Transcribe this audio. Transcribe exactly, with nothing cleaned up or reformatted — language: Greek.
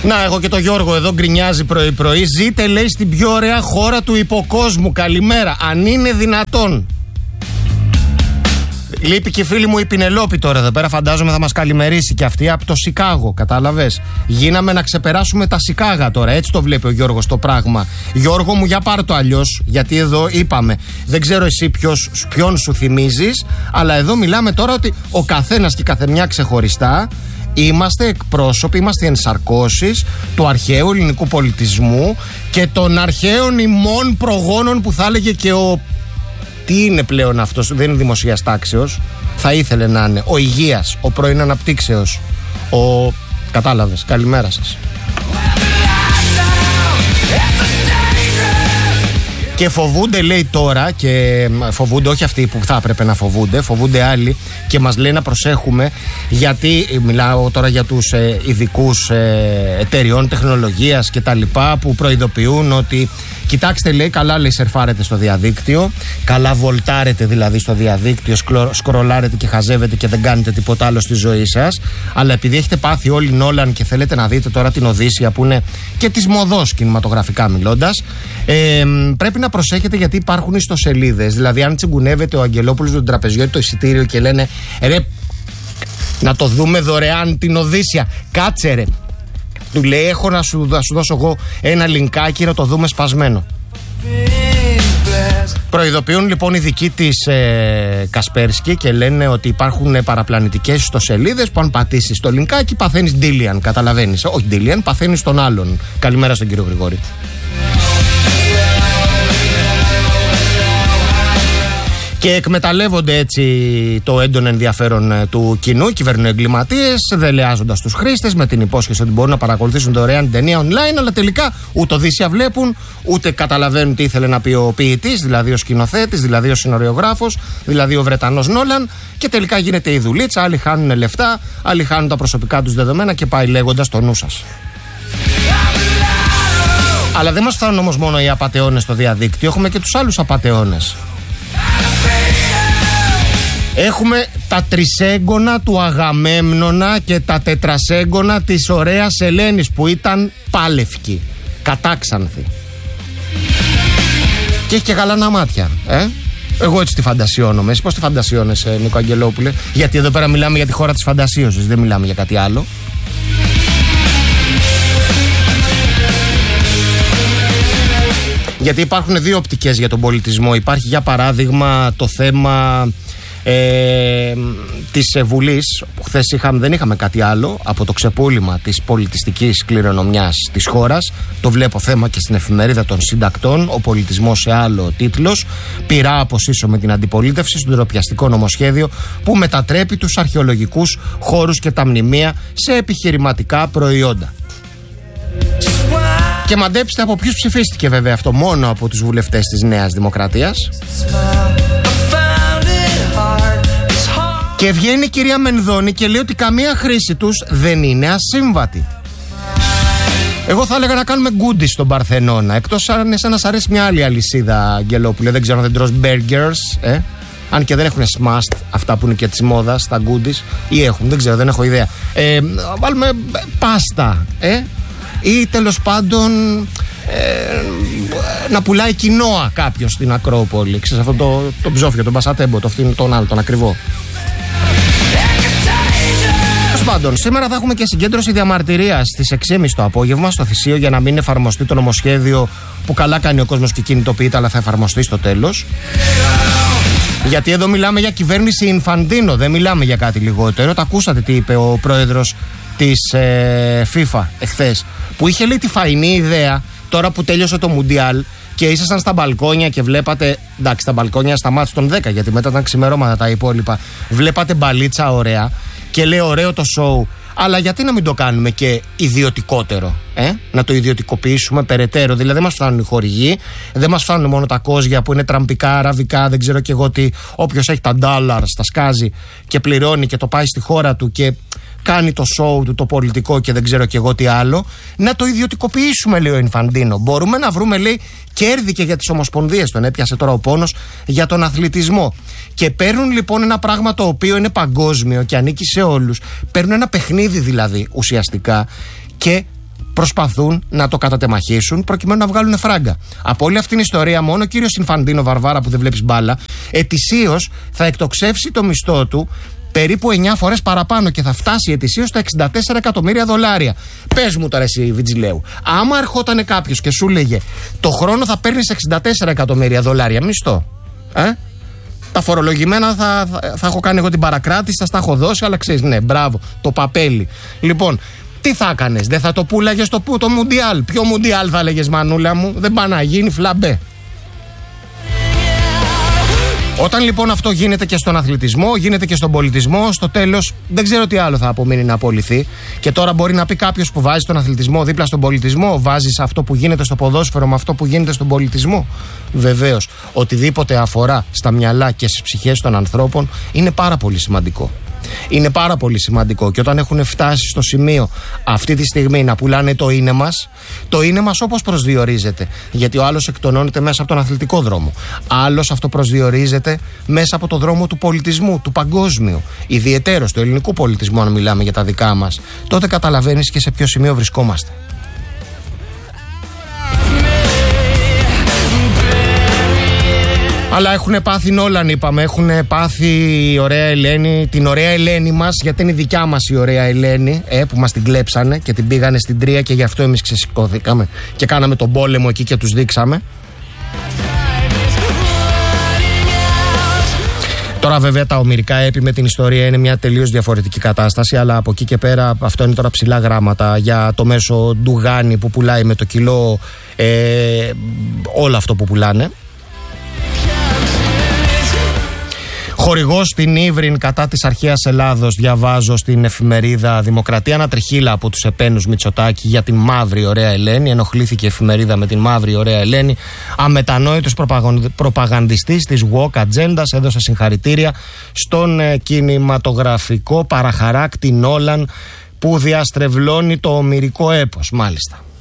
Να, εγώ και το Γιώργο εδώ γκρινιάζει πρωί-πρωί. Ζείτε, λέει, στην πιο ωραία χώρα του υποκόσμου. Καλημέρα. Αν είναι δυνατόν. Λείπει και η φίλη μου η Πινελόπη τώρα εδώ πέρα. Φαντάζομαι θα μας καλημερίσει και αυτή από το Σικάγο. Κατάλαβες. Γίναμε να ξεπεράσουμε τα Σικάγα τώρα. Έτσι το βλέπει ο Γιώργος το πράγμα. Γιώργο μου, για πάρ' το αλλιώς. Γιατί εδώ είπαμε. Δεν ξέρω εσύ ποιος, ποιον σου θυμίζεις. Αλλά εδώ μιλάμε τώρα ότι ο καθένας και η καθεμιά ξεχωριστά. Είμαστε εκπρόσωποι, είμαστε ενσαρκώσεις του αρχαίου ελληνικού πολιτισμού και των αρχαίων ημών προγόνων που θα έλεγε και ο. Τι είναι πλέον αυτός, δεν είναι δημοσίας τάξεως. Θα ήθελε να είναι ο υγείας, ο πρώην αναπτύξεως, ο. Κατάλαβες. Καλημέρα σας. Και φοβούνται, λέει τώρα, και φοβούνται όχι αυτοί που θα έπρεπε να φοβούνται, φοβούνται άλλοι και μας λέει να προσέχουμε, γιατί μιλάω τώρα για τους ε, ειδικούς ε, εταιριών τεχνολογίας και τα λοιπά που προειδοποιούν ότι κοιτάξτε, λέει, καλά, λέει, σερφάρετε στο διαδίκτυο, καλά βολτάρετε δηλαδή στο διαδίκτυο, σκλο, σκρολάρετε και χαζεύετε και δεν κάνετε τίποτα άλλο στη ζωή σας, αλλά επειδή έχετε πάθει όλοι Νόλαν και θέλετε να δείτε τώρα την Οδύσσεια που είναι και της μοδός κινηματογραφικά μιλώντας, ε, πρέπει να προσέχετε γιατί υπάρχουν ιστοσελίδες. Δηλαδή, αν τσιγκουνεύεται ο Αγγελόπουλος του τραπεζιώτη το εισιτήριο και λένε ρε, να το δούμε δωρεάν την Οδύσσεια, κάτσε ρε. Του λέει, έχω να σου, να σου δώσω εγώ ένα λινκάκι να το δούμε σπασμένο. Προειδοποιούν λοιπόν οι δικοί της ε, Κασπέρσκι και λένε ότι υπάρχουν παραπλανητικές ιστοσελίδες που αν πατήσεις το λινκάκι παθαίνεις ντίλιαν. Καταλαβαίνεις. Όχι ντίλιαν, παθαίνεις τον άλλον. Καλημέρα στον κύριο Γρηγόρη. Και εκμεταλλεύονται έτσι το έντονο ενδιαφέρον του κοινού, κυβερνοεγκληματίες, δελεάζοντας τους χρήστες με την υπόσχεση ότι μπορούν να παρακολουθήσουν δωρεάν ταινία online, αλλά τελικά ούτε Οδύσσεια βλέπουν, ούτε καταλαβαίνουν τι ήθελε να πει ο ποιητής, δηλαδή ο σκηνοθέτης, δηλαδή ο συνοριογράφος, δηλαδή ο Βρετανός Νόλαν, και τελικά γίνεται η δουλίτσα, άλλοι χάνουν λεφτά, άλλοι χάνουν τα προσωπικά τους δεδομένα και πάει λέγοντας το νου σας. Αλλά δεν μας φτάνουν όμως μόνο οι απατεώνες στο διαδίκτυο, έχουμε και τους άλλους απατεώνες. Έχουμε τα τρισέγγωνα του Αγαμέμνονα και τα τετρασέγγωνα της ωραίας Ελένης που ήταν πάλευκη, κατάξανθη. Και έχει και γαλανά μάτια, ε? Εγώ έτσι τη φαντασιώνομαι. Εσύ πώς τη φαντασιώνεσαι, Νίκο Αγγελόπουλε? Γιατί εδώ πέρα μιλάμε για τη χώρα της φαντασίωσης, δεν μιλάμε για κάτι άλλο. Γιατί υπάρχουν δύο οπτικές για τον πολιτισμό. Υπάρχει για παράδειγμα το θέμα ε, της Βουλής. Χθες είχαμε, δεν είχαμε κάτι άλλο από το ξεπούλημα της πολιτιστικής κληρονομιάς της χώρας. Το βλέπω θέμα και στην εφημερίδα των συντακτών. Ο πολιτισμός σε άλλο τίτλος. Πειρά αποσύσω με την αντιπολίτευση στο ντροπιαστικό νομοσχέδιο που μετατρέπει τους αρχαιολογικούς χώρους και τα μνημεία σε επιχειρηματικά προϊόντα. Και μαντέψτε από ποιους ψηφίστηκε βέβαια αυτό? Μόνο από τους βουλευτές της Νέας Δημοκρατίας. Και βγαίνει η κυρία Μενδώνη και λέει ότι καμία χρήση τους δεν είναι ασύμβατη. Εγώ θα έλεγα να κάνουμε γκούντι στον Παρθενώνα. Εκτός αν εσένα σ' αρέσει μια άλλη αλυσίδα, Αγγελόπουλε. Δεν ξέρω αν δεν τρως burgers, ε? Αν και δεν έχουν smashed αυτά που είναι και της μόδας, τα γκούντις. Ή έχουν, δεν ξέρω, δεν έχω ιδέα. Ε, βάλουμε πάστα, ε? Ή τέλος πάντων ε, να πουλάει κοινόα κάποιος στην Ακρόπολη. Ξέρεις αυτό το, το ψόφιο, τον Πασατέμπο, το φθηνό, τον άλλο, τον ακριβό. Τέλος πάντων, σήμερα θα έχουμε και συγκέντρωση διαμαρτυρίας στις έξι και μισή το απόγευμα στο Θησίο για να μην εφαρμοστεί το νομοσχέδιο που καλά κάνει ο κόσμος και κινητοποιείται, αλλά θα εφαρμοστεί στο τέλος. Γιατί εδώ μιλάμε για κυβέρνηση Ινφαντίνο, δεν μιλάμε για κάτι λιγότερο. Τα ακούσατε τι είπε ο πρόεδρος της ε, FIFA εχθές, που είχε λέει τη φαϊνή ιδέα τώρα που τέλειωσε το Μουντιάλ και ήσασταν στα μπαλκόνια και βλέπατε, εντάξει, στα μπαλκόνια σταμάτησε τον δέκα γιατί μετά ήταν ξημερώματα τα υπόλοιπα, βλέπατε μπαλίτσα ωραία και λέει ωραίο το σοου, αλλά γιατί να μην το κάνουμε και ιδιωτικότερο, ε? Να το ιδιωτικοποιήσουμε περαιτέρω. Δηλαδή δεν μας φτάνουν οι χορηγοί, δεν μας φτάνουν μόνο τα κόζια που είναι τραμπικά, αραβικά, δεν ξέρω και εγώ τι. Όποιος έχει τα dollars, τα σκάζει και πληρώνει και το πάει στη χώρα του και κάνει το show του, το πολιτικό και δεν ξέρω και εγώ τι άλλο. Να το ιδιωτικοποιήσουμε, λέει ο Ινφαντίνο. Μπορούμε να βρούμε, λέει, κέρδη και για τις ομοσπονδίες. Τον έπιασε τώρα ο πόνος για τον αθλητισμό. Και παίρνουν λοιπόν ένα πράγμα το οποίο είναι παγκόσμιο και ανήκει σε όλους. Παίρνουν ένα παιχνίδι δηλαδή ουσιαστικά και προσπαθούν να το κατατεμαχίσουν προκειμένου να βγάλουν φράγκα. Από όλη αυτήν την ιστορία, μόνο ο κύριος Ινφαντίνο Βαρβάρα, που δεν βλέπεις μπάλα, ετησίως θα εκτοξεύσει το μισθό του περίπου εννιά φορές παραπάνω και θα φτάσει ετησίως στα εξήντα τέσσερα εκατομμύρια δολάρια. Πες μου τώρα εσύ, Βιτζιλέου, άμα ερχόταν κάποιος και σου λέγε το χρόνο θα παίρνεις εξήντα τέσσερα εκατομμύρια δολάρια μισθό, ε? Τα φορολογημένα θα, θα, θα έχω κάνει εγώ την παρακράτηση, θα στα έχω δώσει, αλλά ξέρεις, ναι, μπράβο, το παπέλι. Λοιπόν, τι θα έκανες, δεν θα το πουλάγες στο που, το Μουντιάλ? Ποιο Μουντιάλ θα έλεγες, μανούλα μου? Δεν πάει να γίνει, φλαμπέ. Όταν λοιπόν αυτό γίνεται και στον αθλητισμό, γίνεται και στον πολιτισμό, στο τέλος δεν ξέρω τι άλλο θα απομείνει να απολυθεί. Και τώρα μπορεί να πει κάποιος που βάζει τον αθλητισμό δίπλα στον πολιτισμό, βάζεις αυτό που γίνεται στο ποδόσφαιρο με αυτό που γίνεται στον πολιτισμό. Βεβαίως, οτιδήποτε αφορά στα μυαλά και στις ψυχές των ανθρώπων είναι πάρα πολύ σημαντικό. Είναι πάρα πολύ σημαντικό, και όταν έχουν φτάσει στο σημείο αυτή τη στιγμή να πουλάνε το είναι μας, το είναι μας όπως προσδιορίζεται, γιατί ο άλλος εκτονώνεται μέσα από τον αθλητικό δρόμο, άλλος αυτοπροσδιορίζεται μέσα από το δρόμο του πολιτισμού, του παγκόσμιου, ιδιαιτέρως του ελληνικού πολιτισμού, αν μιλάμε για τα δικά μας, τότε καταλαβαίνεις και σε ποιο σημείο βρισκόμαστε. Αλλά έχουν πάθει Νόλαν, είπαμε. Έχουν πάθει η ωραία Ελένη, την ωραία Ελένη μας, γιατί είναι η δικιά μας η ωραία Ελένη, ε, που μας την κλέψανε και την πήγανε στην Τρία, και γι' αυτό εμείς ξεσηκώθηκαμε και κάναμε τον πόλεμο εκεί και τους δείξαμε. Τώρα βέβαια τα ομηρικά έπι με την ιστορία είναι μια τελείως διαφορετική κατάσταση, αλλά από εκεί και πέρα αυτό είναι τώρα ψηλά γράμματα για το μέσο ντουγάνι που πουλάει με το κιλό ε, όλο αυτό που πουλάνε. Χορηγός στην Ύβριν κατά της αρχαίας Ελλάδος, διαβάζω στην εφημερίδα Δημοκρατία, ένα τριχύλα από τους επένους Μητσοτάκη για την μαύρη ωραία Ελένη. Ενοχλήθηκε η εφημερίδα με την μαύρη ωραία Ελένη. Αμετανόητος προπαγανδιστής της woke ατζέντας έδωσε συγχαρητήρια στον κινηματογραφικό παραχαράκτη Νόλαν που διαστρεβλώνει το ομηρικό έπος. Μάλιστα.